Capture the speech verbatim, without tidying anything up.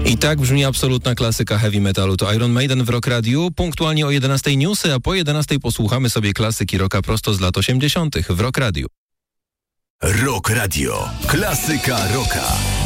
I tak brzmi absolutna klasyka heavy metalu. To Iron Maiden w Rock Radiu. Punktualnie o jedenastej newsy, a po jedenastej posłuchamy sobie klasyki rocka prosto z lat osiemdziesiątych w Rock Radiu. Rock Radio. Klasyka rocka.